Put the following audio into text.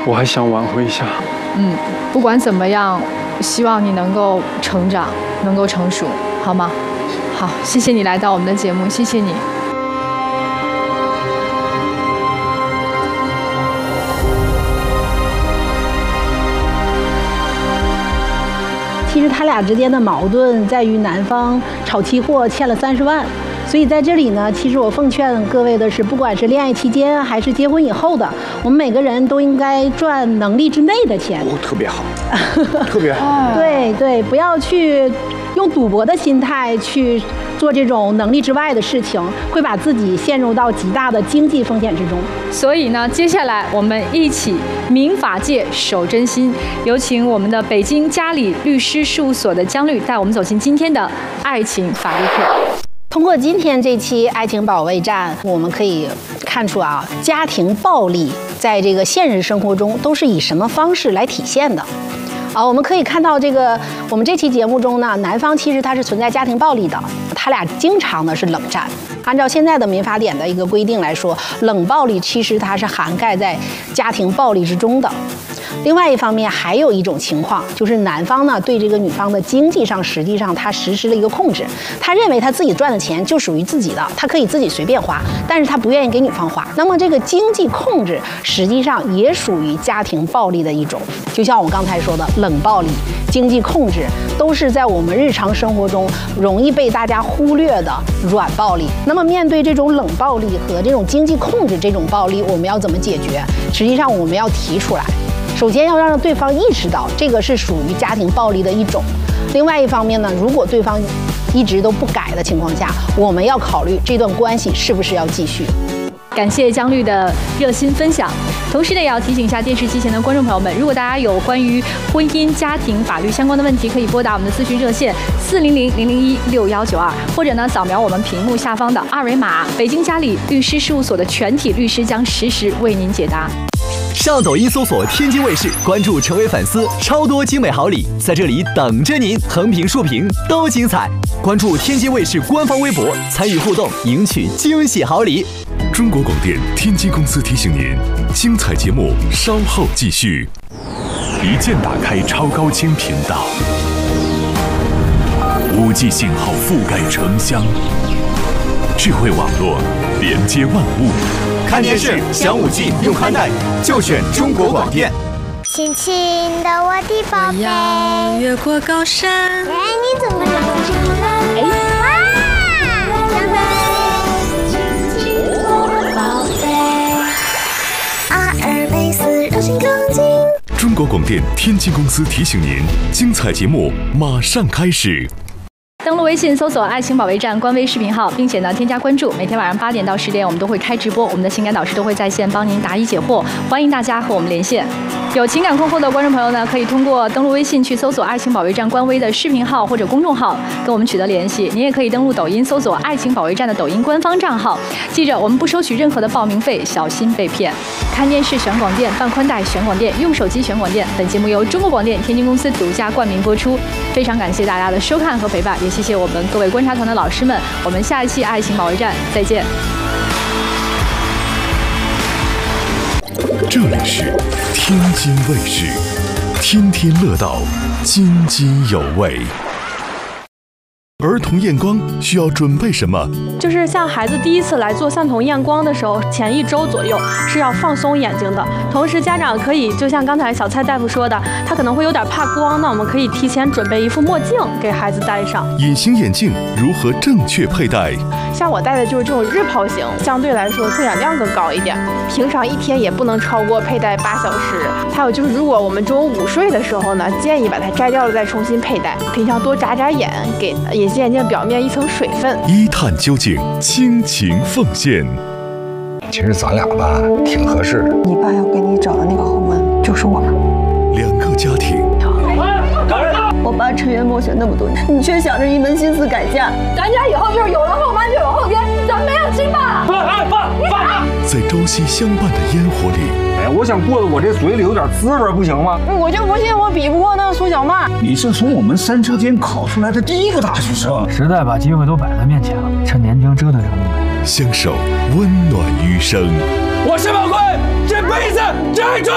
我还想挽回一下。 不管怎么样，希望你能够成长，能够成熟，好吗？好，谢谢你来到我们的节目，谢谢你。 其实他俩之间的矛盾在于男方炒期货欠了30万，所以在这里呢，其实我奉劝各位的是，不管是恋爱期间还是结婚以后的，我们每个人都应该赚能力之内的钱。 特别好，特别好。 对，不要去用赌博的心态去做这种能力之外的事情，会把自己陷入到极大的经济风险之中。 所以呢，接下来我们一起民法界守真心，有请我们的北京嘉里律师事务所的姜律带我们走进今天的爱情法律课。 通过今天这期爱情保卫战，我们可以看出啊，家庭暴力在这个现实生活中都是以什么方式来体现的。我们可以看到我们这期节目中呢，男方其实他是存在家庭暴力的，他俩经常的是冷战。按照现在的民法典的一个规定来说，冷暴力其实它是涵盖在家庭暴力之中的。另外一方面，还有一种情况，就是男方呢对这个女方的经济上，实际上他实施了一个控制，他认为他自己赚的钱就属于自己的，他可以自己随便花，但是他不愿意给女方花。那么这个经济控制实际上也属于家庭暴力的一种，就像我刚才说的冷暴力、经济控制，都是在我们日常生活中容易被大家忽略的软暴力。那么面对这种冷暴力和这种经济控制这种暴力，我们要怎么解决？实际上我们要提出来。首先要让对方意识到这个是属于家庭暴力的一种。另外一方面呢，如果对方一直都不改的情况下，我们要考虑这段关系是不是要继续。 感谢姜律的热心分享，同时呢，也要提醒一下电视机前的观众朋友们，如果大家有关于婚姻、家庭、法律相关的问题，可以拨打我们的咨询热线400-001-6192，或者呢，扫描我们屏幕下方的二维码。北京嘉里律师事务所的全体律师将实时为您解答。 上抖音搜索天津卫视，关注成为粉丝，超多精美好礼在这里等着您，横屏竖屏都精彩。关注天津卫视官方微博，参与互动，赢取惊喜好礼。 中国广电天津公司提醒您，精彩节目稍后继续。一键打开超高清频道，5G 信号覆盖城乡，智慧网络连接万物。 看电视享5G用宽带，就选中国广电。 轻轻的我的宝贝， 要越过高山。 哎，你怎么这么这么烂？哇！宝贝，2204柔性钢筋。 中国广电天津公司提醒您，精彩节目马上开始。 登录微信搜索“爱情保卫战”官微视频号，并且呢添加关注。每天晚上8点到10点，我们都会开直播，我们的情感导师都会在线帮您答疑解惑，欢迎大家和我们连线。有情感困惑的观众朋友呢，可以通过登录微信去搜索“爱情保卫战”官微的视频号或者公众号跟我们取得联系。您也可以登录抖音搜索“爱情保卫战”的抖音官方账号。记着，我们不收取任何的报名费，小心被骗。看电视选广电，办宽带选广电，用手机选广电。本节目由中国广电天津公司独家冠名播出。非常感谢大家的收看和陪伴，也谢谢我们各位观察团的老师们。我们下一期爱情保卫战再见。 这里是天津卫视，天天乐道，津津有味。儿童验光需要准备什么？ 就是像孩子第一次来做散瞳验光的时候，前1周左右是要放松眼睛的。同时，家长可以就像刚才小蔡大夫说的，他可能会有点怕光，那我们可以提前准备一副墨镜给孩子戴上。 隐形眼镜如何正确佩戴？ 像我戴的就是这种日抛型，相对来说自然量更高一点。平常1天也不能超过佩戴8小时。还有就是，如果我们中午午睡的时候呢，建议把它摘掉了再重新佩戴。平常多眨眨眼，给隐形眼镜表面一层水分。 一探究竟，倾情奉献。 其实咱俩吧，挺合适的。 你爸要给你找的那个后门就是我。 2个家庭。 我爸沉冤默雪那么多年，你却想着一门心思改嫁。 咱家以后就是有了后妈就有后爹，咱没有亲爸。 爸！在朝夕相伴的烟火里， 哎，我想过得我这嘴里有点滋味，不行吗？ 我就不信我比不过那个苏小曼。 你是从我们3车间考出来的第1个大学生， 时代把机会都摆在面前了，趁年轻折腾折腾呗。 相守温暖余生。 我是宝贵，这辈子只爱